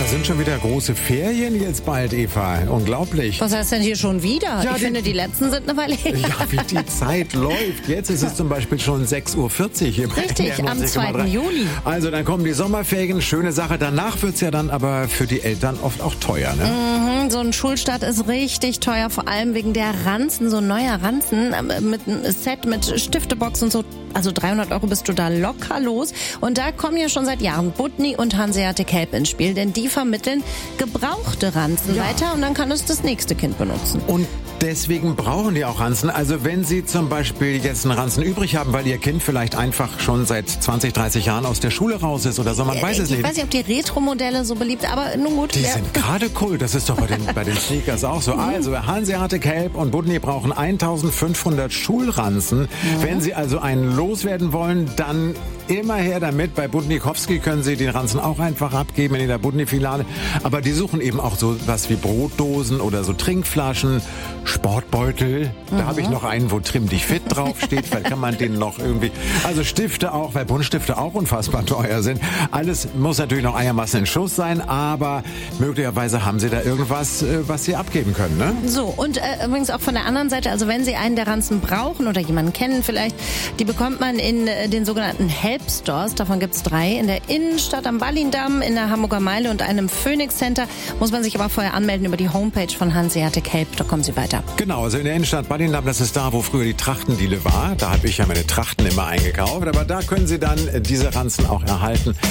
Da sind schon wieder große Ferien jetzt bald, Eva. Unglaublich. Was heißt denn hier schon wieder? Ja, ich finde, die letzten sind eine Weile her. Ja, wie die Zeit läuft. Jetzt ist es zum Beispiel schon 6.40 Uhr hier bei Richtig, NDR am 2. Juli. Also dann kommen die Sommerferien, schöne Sache. Danach wird's ja dann aber für die Eltern oft auch teuer, ne? So ein Schulstart ist richtig teuer, vor allem wegen der Ranzen, so ein neuer Ranzen mit einem Set mit Stiftebox und so. Also 300 € bist du da locker los. Und da kommen ja schon seit Jahren Budni und Hanseatic Help ins Spiel, denn die vermitteln gebrauchte Ranzen weiter und dann kann es das nächste Kind benutzen. Und deswegen brauchen die auch Ranzen. Also wenn Sie zum Beispiel jetzt einen Ranzen übrig haben, weil Ihr Kind vielleicht einfach schon seit 20, 30 Jahren aus der Schule raus ist oder so, man weiß es nicht. Ich weiß nicht, ob die Retro-Modelle so beliebt, aber nun gut. Die sind gerade cool. Das ist doch bei den Sneakers auch so. Also Hanseatic Help und Budni brauchen 1500 Schulranzen. Wenn Sie also einen loswerden wollen, dann immer her damit. Bei Budnikowski können Sie den Ranzen auch einfach abgeben in der Budni-Filiale. Aber die suchen eben auch so was wie Brotdosen oder so Trinkflaschen, Sportbeutel. Da habe ich noch einen, wo Trimm dich fit draufsteht. Vielleicht kann man den noch irgendwie... Also Stifte auch, weil Buntstifte auch unfassbar teuer sind. Alles muss natürlich noch einigermaßen in Schuss sein, aber möglicherweise haben Sie da irgendwas, was Sie abgeben können, ne? So, und übrigens auch von der anderen Seite, also wenn Sie einen der Ranzen brauchen oder jemanden kennen vielleicht, die bekommt man in den sogenannten Help Stores. Davon gibt es 3 in der Innenstadt am Ballindamm, in der Hamburger Meile und einem Phoenix Center. Muss man sich aber vorher anmelden über die Homepage von Hanseatic Help. Da kommen Sie weiter. Genau, also in der Innenstadt Ballindamm, das ist da, wo früher die Trachtendiele war. Da habe ich ja meine Trachten immer eingekauft. Aber da können Sie dann diese Ranzen auch erhalten.